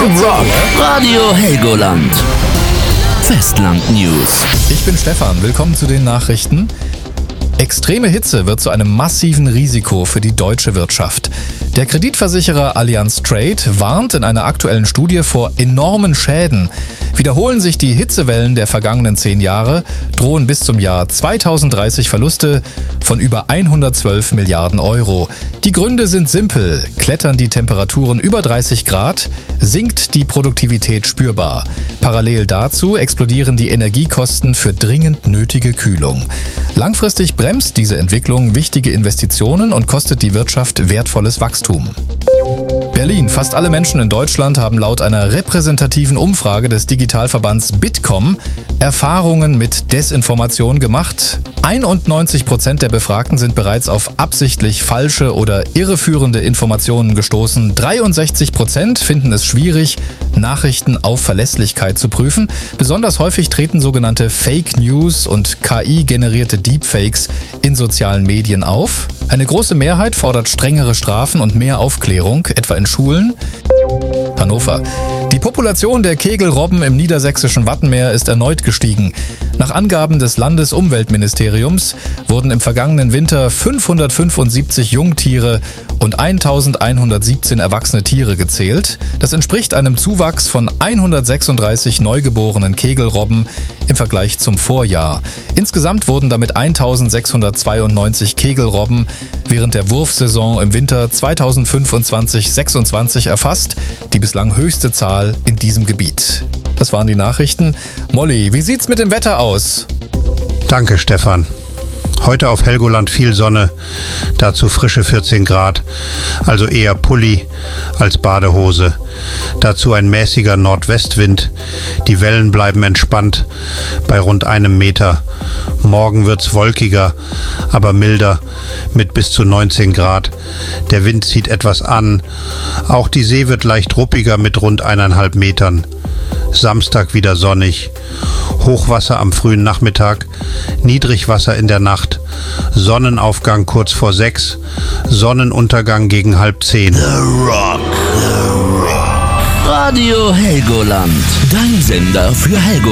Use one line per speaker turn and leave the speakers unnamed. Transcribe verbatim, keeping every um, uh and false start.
Rock Radio Helgoland. Festland News.
Ich bin Stefan, willkommen zu den Nachrichten. Extreme Hitze wird zu einem massiven Risiko für die deutsche Wirtschaft. Der Kreditversicherer Allianz Trade warnt in einer aktuellen Studie vor enormen Schäden. Wiederholen sich die Hitzewellen der vergangenen zehn Jahre, drohen bis zum Jahr zweitausenddreißig Verluste von über hundertzwölf Milliarden Euro. Die Gründe sind simpel. Klettern die Temperaturen über dreißig Grad, sinkt die Produktivität spürbar. Parallel dazu explodieren die Energiekosten für dringend nötige Kühlung. Langfristig bremst diese Entwicklung wichtige Investitionen und kostet die Wirtschaft wertvolles Wachstum. Berlin. Fast alle Menschen in Deutschland haben laut einer repräsentativen Umfrage des Digitalverbands Bitkom Erfahrungen mit Desinformation gemacht. einundneunzig Prozent der Befragten sind bereits auf absichtlich falsche oder irreführende Informationen gestoßen. dreiundsechzig Prozent finden es schwierig, Nachrichten auf Verlässlichkeit zu prüfen. Besonders häufig treten sogenannte Fake News und K I-generierte Deepfakes in sozialen Medien auf. Eine große Mehrheit fordert strengere Strafen und mehr Aufklärung, etwa in Schulen. Hannover. Die Population der Kegelrobben im niedersächsischen Wattenmeer ist erneut gestiegen. Nach Angaben des Landesumweltministeriums wurden im vergangenen Winter fünfhundertfünfundsiebzig Jungtiere und eintausendeinhundertsiebzehn erwachsene Tiere gezählt. Das entspricht einem Zuwachs von hundertsechsunddreißig neugeborenen Kegelrobben im Vergleich zum Vorjahr. Insgesamt wurden damit eintausendsechshundertzweiundneunzig Kegelrobben während der Wurfsaison im Winter zweitausendfünfundzwanzig sechsundzwanzig erfasst, die bislang höchste Zahl in diesem Gebiet. Das waren die Nachrichten. Molly, wie sieht's mit dem Wetter aus?
Danke, Stefan. Heute auf Helgoland viel Sonne, dazu frische vierzehn Grad, also eher Pulli als Badehose. Dazu ein mäßiger Nordwestwind, die Wellen bleiben entspannt bei rund einem Meter. Morgen wird's wolkiger, aber milder mit bis zu neunzehn Grad. Der Wind zieht etwas an, auch die See wird leicht ruppiger mit rund eineinhalb Metern. Samstag wieder sonnig. Hochwasser am frühen Nachmittag, Niedrigwasser in der Nacht, Sonnenaufgang kurz vor sechs, Sonnenuntergang gegen halb zehn.
The Rock, The Rock. Radio Helgoland, dein Sender für Helgoland.